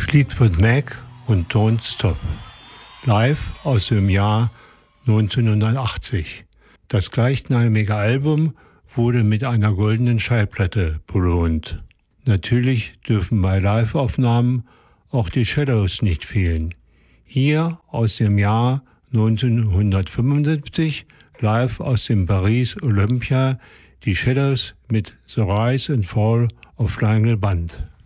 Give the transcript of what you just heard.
Fleetwood Mac und Don't Stop. Live aus dem Jahr 1980. Das gleichnamige Album wurde mit einer goldenen Schallplatte belohnt. Natürlich dürfen bei Live-Aufnahmen auch die Shadows nicht fehlen. Hier aus dem Jahr 1975, live aus dem Paris Olympia, die Shadows mit The Rise and Fall of Lionel Band.